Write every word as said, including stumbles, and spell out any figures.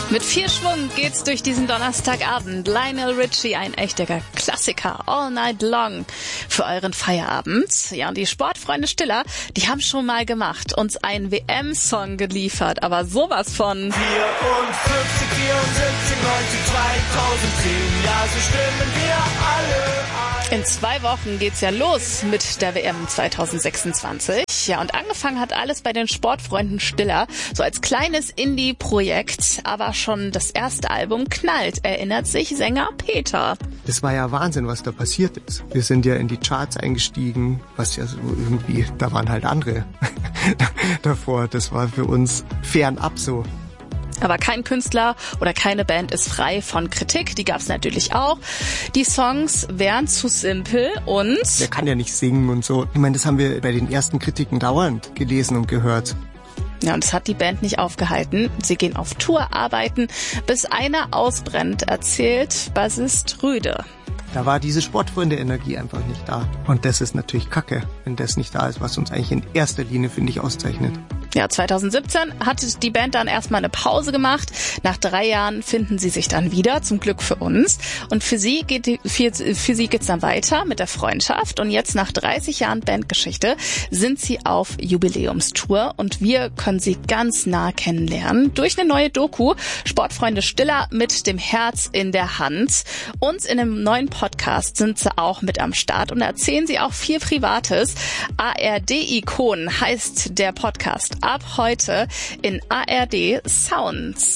Mit viel Schwung geht's durch diesen Donnerstagabend. Lionel Richie, ein echter Klassiker, All Night Long für euren Feierabend. Ja, und die Sportfreunde Stiller, die haben schon mal gemacht, uns einen W M-Song geliefert, aber sowas von vierundfünfzig, vierundsiebzig, neunzig, zweitausendzehn, ja, so stimmen wir alle ein. In zwei Wochen geht's ja los mit der W M zwanzig sechsundzwanzig. Ja, und angefangen hat alles bei den Sportfreunden Stiller, so als kleines Indie-Projekt, aber schon das erste Album knallt, erinnert sich Sänger Peter. Das war ja Wahnsinn, was da passiert ist. Wir sind ja in die Charts eingestiegen, was ja so irgendwie, da waren halt andere davor. Das war für uns fernab so. Aber kein Künstler oder keine Band ist frei von Kritik. Die gab's natürlich auch. Die Songs wären zu simpel und... Der kann ja nicht singen und so. Ich meine, das haben wir bei den ersten Kritiken dauernd gelesen und gehört. Ja, und das hat die Band nicht aufgehalten. Sie gehen auf Tour arbeiten, bis einer ausbrennt, erzählt Bassist Rüde. Da war diese Sportfreunde-Energie einfach nicht da. Und das ist natürlich Kacke, wenn das nicht da ist, was uns eigentlich in erster Linie, finde ich, auszeichnet. Ja, zwanzig siebzehn hat die Band dann erstmal eine Pause gemacht. Nach drei Jahren finden sie sich dann wieder, zum Glück für uns. Und für sie geht die, für, für sie geht's dann weiter mit der Freundschaft. Und jetzt nach dreißig Jahren Bandgeschichte sind sie auf Jubiläumstour und wir können sie ganz nah kennenlernen durch eine neue Doku. Sportfreunde Stiller mit dem Herz in der Hand. Und in einem neuen Podcast sind sie auch mit am Start und erzählen sie auch viel Privates. A R D-Ikonen heißt der Podcast ab heute in A R D Sounds.